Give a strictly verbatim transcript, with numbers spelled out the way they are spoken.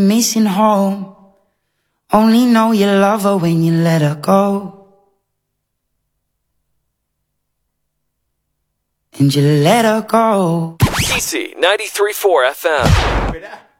Missing home. Only know you love her when you let her go. And you let her go. Easy ninety-three point four F M.